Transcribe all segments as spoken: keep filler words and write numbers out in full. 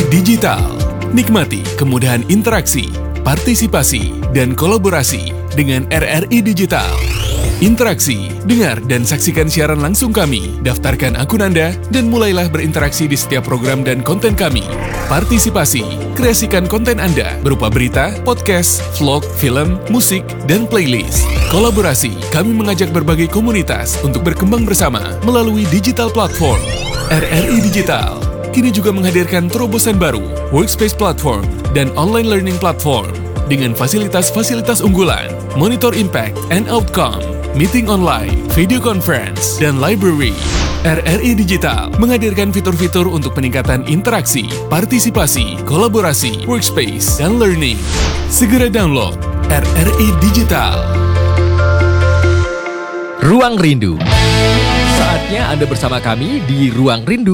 Digital. Nikmati kemudahan interaksi, partisipasi, dan kolaborasi dengan R R I Digital. Interaksi, dengar dan saksikan siaran langsung kami, daftarkan akun Anda, dan mulailah berinteraksi di setiap program dan konten kami. Partisipasi, kreasikan konten Anda berupa berita, podcast, vlog, film, musik, dan playlist. Kolaborasi, kami mengajak berbagai komunitas untuk berkembang bersama melalui digital platform. R R I Digital kini juga menghadirkan terobosan baru, workspace platform, dan online learning platform dengan fasilitas-fasilitas unggulan, monitor impact and outcome, meeting online, video conference, dan library. R R I Digital menghadirkan fitur-fitur untuk peningkatan interaksi, partisipasi, kolaborasi, workspace, dan learning. Segera download R R I Digital. Ruang Rindu. Saatnya Anda bersama kami di Ruang Rindu.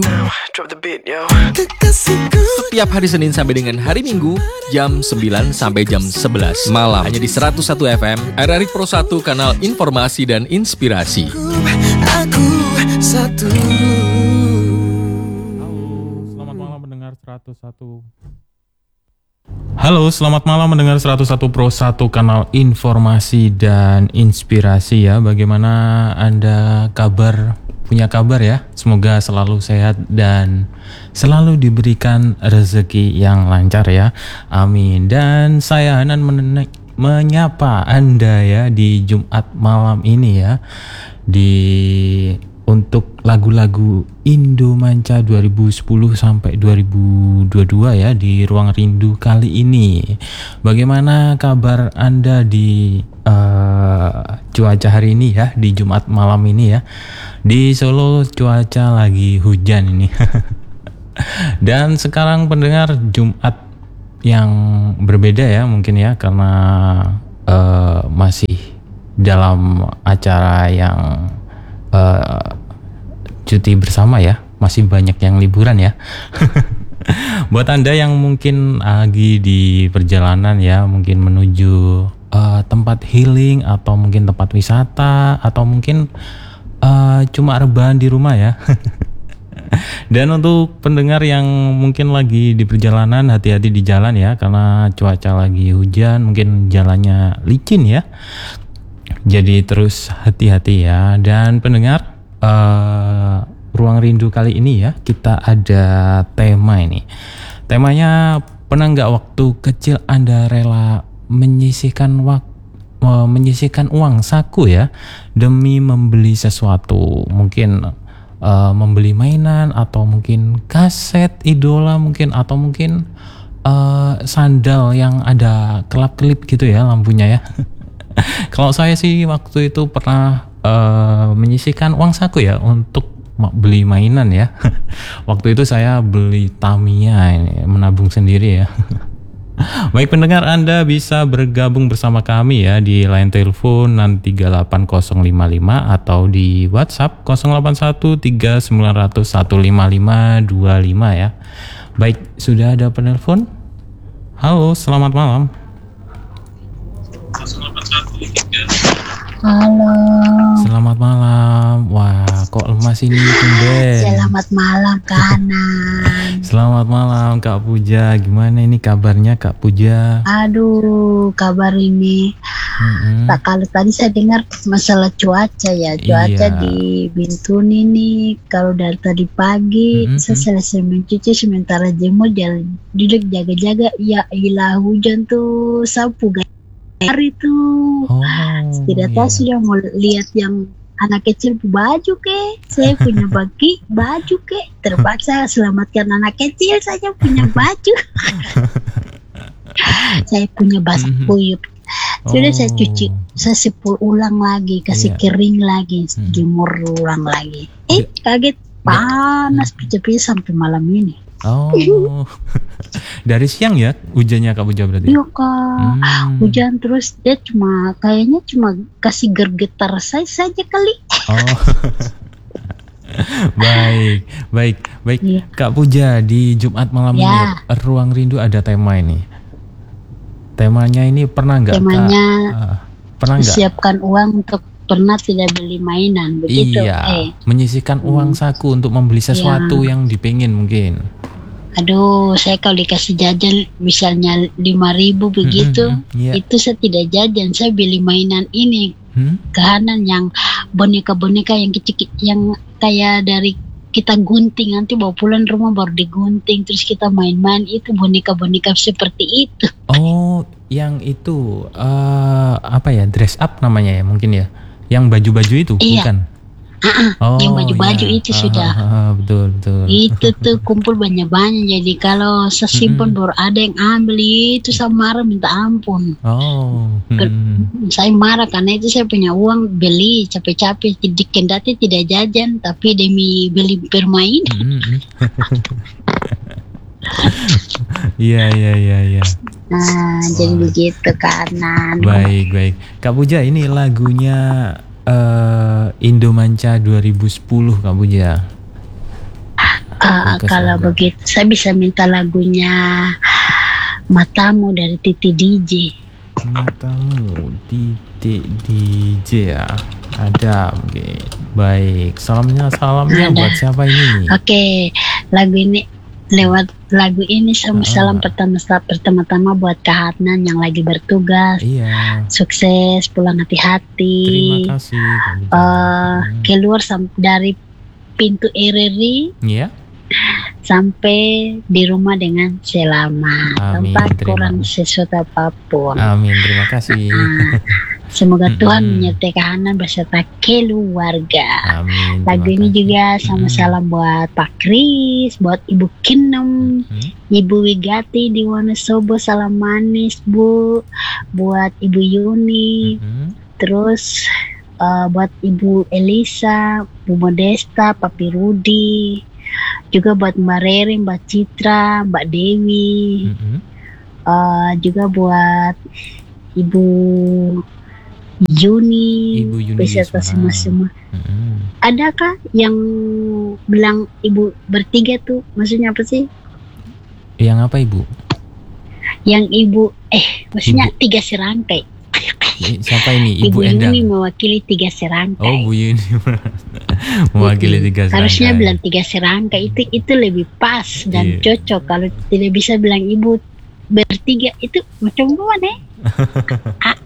Setiap hari Senin sampai dengan hari Minggu jam sembilan sampai jam sebelas malam hanya di seratus satu F M R R I Pro satu, kanal informasi dan inspirasi. Aku satu. Halo, selamat malam mendengar seratus satu. Halo, selamat malam mendengar seratus satu Pro satu, kanal informasi dan inspirasi ya. Bagaimana Anda kabar? Punya kabar ya? Semoga selalu sehat dan selalu diberikan rezeki yang lancar ya. Amin. Dan saya Hanan men- menyapa Anda ya di Jumat malam ini ya. Di untuk lagu-lagu Indomanca dua ribu sepuluh sampai dua ribu dua puluh dua ya di Ruang Rindu kali ini. Bagaimana kabar Anda di uh, cuaca hari ini ya, di Jumat malam ini ya. Di Solo cuaca lagi hujan ini. Dan sekarang pendengar, Jumat yang berbeda ya mungkin ya, karena uh, masih dalam acara yang uh, cuti bersama ya, masih banyak yang liburan ya. Buat Anda yang mungkin lagi di perjalanan ya, mungkin menuju uh, tempat healing atau mungkin tempat wisata atau mungkin uh, cuma rebahan di rumah ya. Dan untuk pendengar yang mungkin lagi di perjalanan, hati-hati di jalan ya, karena cuaca lagi hujan, mungkin jalannya licin ya. Jadi terus hati-hati ya. Dan pendengar, Uh, Ruang Rindu kali ini ya, kita ada tema ini. Temanya, pernah nggak waktu kecil Anda rela menyisihkan waktu uh, menyisihkan uang saku ya demi membeli sesuatu, mungkin uh, membeli mainan atau mungkin kaset idola mungkin, atau mungkin uh, sandal yang ada kelap-kelip gitu ya lampunya ya. Kalau saya sih waktu itu pernah Uh, menyisihkan uang saku ya untuk beli mainan ya. Waktu itu saya beli Tamiya ini, menabung sendiri ya. Baik pendengar, Anda bisa bergabung bersama kami ya di line telepon enam tiga delapan nol lima lima atau di WhatsApp nol delapan satu tiga sembilan nol nol satu lima lima dua lima ya. Baik, sudah ada penelpon? Halo, selamat malam. Halo. Selamat malam. Wah, kok lemas ini tumben. Selamat malam Kak Hanan. Selamat malam Kak Puja. Gimana ini kabarnya Kak Puja? Aduh, kabar ini. Mm-hmm. Tak kalau tadi saya dengar masalah cuaca ya. Cuaca iya. Di Bintun ini kalau dari tadi pagi mm-hmm. saya selesai mencuci sementara jemur jalan duduk jaga-jaga. Ya ilah, hujan tuh sapu guys. Hari itu oh, tidak tahu iya. Sudah mau lihat yang anak kecil baju ke, saya punya bagi baju ke, terpaksa selamatkan anak kecil saja punya baju. Saya punya basah kuyup, sudah oh. Saya cuci, saya sepul ulang lagi, kasih iya. Kering lagi, hmm. Jemur ulang lagi. Eh kaget panas pecah-pecah sampai malam ini. Oh, dari siang ya hujannya Kak Puja berarti? Iya Kak, hmm. Hujan terus dia cuma kayaknya cuma kasih gergetar saya saja kali. Oh, baik, baik, baik. Iya. Kak Puja, di Jumat malam ya. Ini Ruang Rindu ada tema ini. Temanya ini pernah nggak? Temanya Kak, uh, pernah nggak? Siapkan uang untuk pernah tidak beli mainan begitu. Iya, eh. menyisihkan uang saku untuk membeli sesuatu ya. Yang dipingin mungkin. aduh saya kalau dikasih jajan misalnya lima ribu begitu, Mm-mm, yeah. itu saya tidak jajan, saya beli mainan ini Hmm? kehanan yang boneka-boneka yang kecil yang kayak dari kita gunting, nanti bawa pulang rumah baru digunting terus kita main-main, itu boneka-boneka seperti itu. Oh, yang itu uh, apa ya, dress up namanya ya mungkin ya, yang baju-baju itu Iya. bukan? Ah, Oh, yang baju-baju iya. itu Ah, sudah. ah, ah, betul betul. Itu tuh kumpul banyak-banyak, jadi kalau saya simpan Mm-mm. baru ada yang ambil, itu saya marah minta ampun. Oh, hmm. Saya marah karena itu saya punya uang beli capek-capek, jadi kendati tidak jajan tapi demi beli permainan. Mm-mm. Iya iya iya iya. Nah, jadi Wah. begitu karena Baik baik. Kak Puja, ini lagunya uh, Indomanca dua ribu sepuluh Kak Puja. uh, Fokus kalau lagu. begitu saya bisa minta lagunya Matamu dari Titi D J. Matamu titik D J ya. Ada, oke. Baik. Salamnya salamnya Ada. buat siapa ini? Oke, lagu ini lewat lagu ini sama Ah. salam pertama pertama-tama buat Kak Adnan yang lagi bertugas. Iya. Sukses, pulang hati-hati. Terima kasih Kak Puja. Eh, Hmm. keluar sam- dari pintu R R I Iya. sampai di rumah dengan selamat, Amin, tanpa terima kurang kasih. sesuatu apapun. Amin, terima kasih. Ah, semoga Mm-mm. Tuhan menyertai Kak Hanan beserta keluarga. Amin. Lagu terima ini kasih. juga sama Mm-mm. salam buat Pak Kris, buat Ibu Kinem, Hmm. Ibu Wigati di Wonosobo, salam manis Bu, buat Ibu Yuni, Hmm. terus eh, buat Ibu Elisa, Bu Modesta, Papi Rudi, juga buat Mbak Rere, Mbak Citra, Mbak Dewi, Hmm. eh, juga buat Ibu Juni, Ibu Yuni beserta Yuswana. semua-semua. Hmm. Adakah yang bilang ibu bertiga tuh maksudnya apa sih? Yang apa Ibu? Yang ibu eh maksudnya tiga serangkai. I- Siapa ini? Ibu, Ibu Endang. Yuni mewakili tiga serangkai. Oh, Bu Yuni mewakili tiga serangkai. Harusnya bilang tiga serangkai, itu itu lebih pas dan Iya. cocok. Kalau tidak bisa bilang ibu bertiga itu macam gimana? Ah.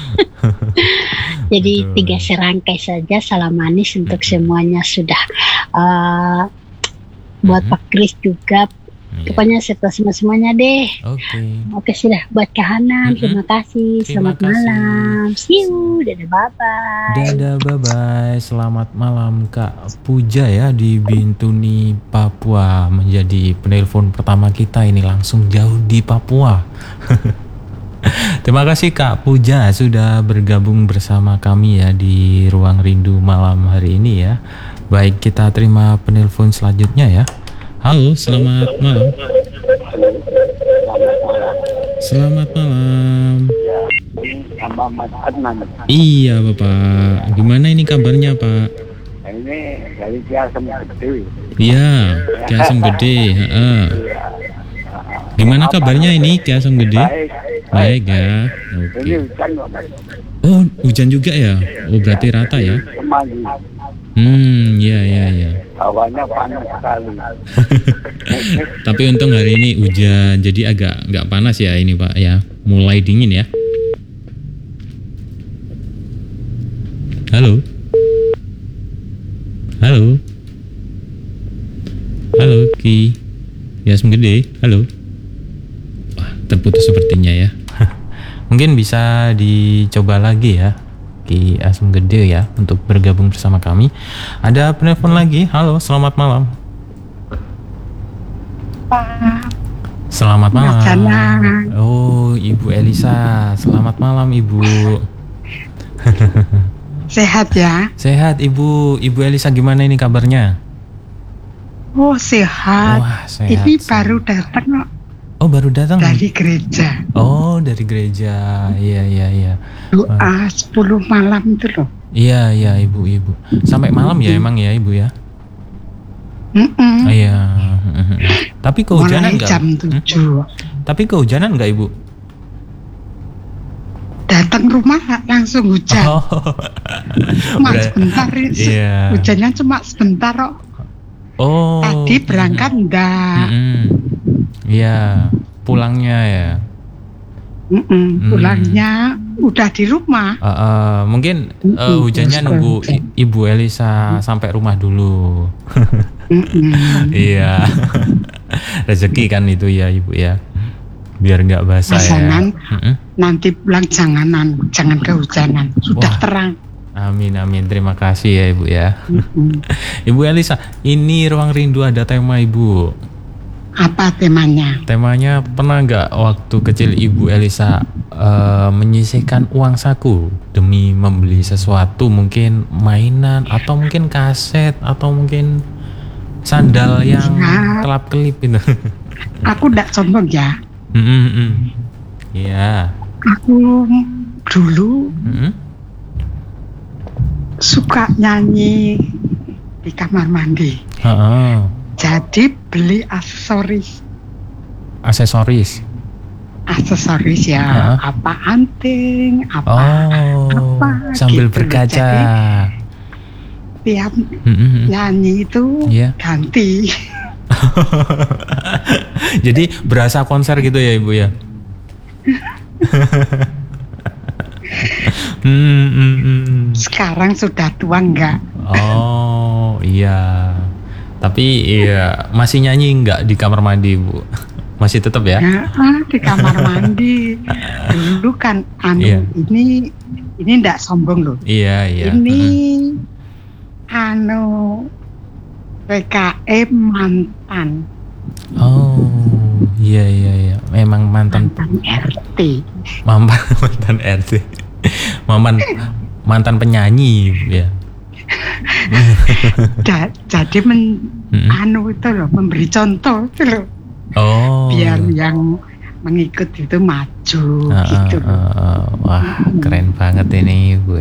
Jadi Betul. tiga serangkai saja, salam manis untuk semuanya sudah. Eh, buat Mhm. Pak Kris juga, Iya. pokoknya serta semua-semuanya deh. Oke. Oke sudah, buat Kak Hanan, Mhm. terima kasih, Terima selamat kasih. malam, see you, dadah, bye bye. Dadah, bye-bye. Selamat malam Kak Puja ya di Bintuni, Papua. Menjadi penelpon pertama kita ini langsung jauh di Papua. Terima kasih Kak Puja sudah bergabung bersama kami ya di Ruang Rindu malam hari ini ya. Baik, kita terima penelpon selanjutnya ya. Halo, selamat malam. Selamat malam. Iya Bapak, gimana ini kabarnya Pak? Ini dari Kiasem Gede. Iya, Ki Asem Gede. heeh. Gimana kabarnya ini Ki Asem Gede? Baik. Baik ya. Ini Oke. hujan kok Mas. Oh, hujan juga ya? Oh, berarti rata ya? Semanggi. Hmm, iya iya iya. Hawanya panas sekali. Tapi untung hari ini hujan, jadi agak nggak panas ya ini Pak ya. Mulai dingin ya. Halo. Halo. Halo Ki. Ya Asem Gede. Halo. Wah, terputus sepertinya ya. Mungkin bisa dicoba lagi ya Ki Asem Gede ya untuk bergabung bersama kami. Ada penelpon lagi. Halo, selamat malam. Selamat malam. Oh, Ibu Elisa. Selamat malam, Ibu. Sehat ya? Sehat, Ibu. Ibu Elisa gimana ini kabarnya? Oh sehat. Wah, sehat. Ini sehat. baru datang kok Oh, baru datang. dari gereja. Oh, dari gereja. Iya, iya, iya. Doa sepuluh malam itu loh. Iya, iya, Ibu, Ibu. Sampai malam ya emang ya, Ibu ya? Mm-mm. Oh, iya. Tapi kehujanan Mulai enggak? jam tujuh. Tapi kehujanan enggak, Ibu? Datang rumah langsung hujan. Oh. Cuma Ber- sebentar. se- Iya. Hujannya cuma sebentar kok. Oh. Tadi berangkat enggak. Mm-mm. Iya, pulangnya ya. Mm-mm, Hmm. pulangnya udah di rumah. Uh, uh, mungkin uh, Mm-mm, hujannya terus nunggu hujan. i- Ibu Elisa sampai rumah dulu. Mm-mm. Iya. Rezeki kan itu ya Ibu ya. Biar nggak basah ya. Pasangan Mm-mm. nanti pulang janganan, jangan kehujanan. Sudah Wah. terang. Amin amin. Terima kasih ya Ibu ya. Mm-mm. Ibu Elisa, ini Ruang Rindu ada tema Ibu. Apa temanya? Temanya, pernah nggak waktu kecil Ibu Elisa eh, menyisihkan uang saku demi membeli sesuatu, mungkin mainan atau mungkin kaset atau mungkin sandal yang Ya. kelap-kelip itu. Aku ndak sombong ya. Mm-mm, mm. Iya. Aku dulu Mm-mm. suka nyanyi di kamar mandi. Ha-ha. Jadi beli aksesoris, Aksesoris. aksesoris ya, Heeh. apa anting, apa Oh, apa sambil gitu. berkaca. Jadi tiap Mm-mm. nyanyi itu Iya. ganti. Jadi berasa konser gitu ya Ibu ya. Hmm, hmm, hmm. Sekarang sudah tua enggak? Oh iya. Tapi iya masih nyanyi nggak di kamar mandi Bu? Masih tetap ya? Ya, ah, di kamar mandi. Dulu kan anu Iya. ini ini enggak sombong loh. Iya iya. Ini Mm-mm. anu P K M mantan Oh iya iya iya. Memang mantan mantan R T. mantan mantan R T. Mantan mantan penyanyi ya. Da- jadi men, Mm-mm. anu itu loh, memberi contoh itu loh, Oh. biar yang mengikut itu maju Ah, ah, gitu loh. ah, ah. Wah keren banget ini Bu.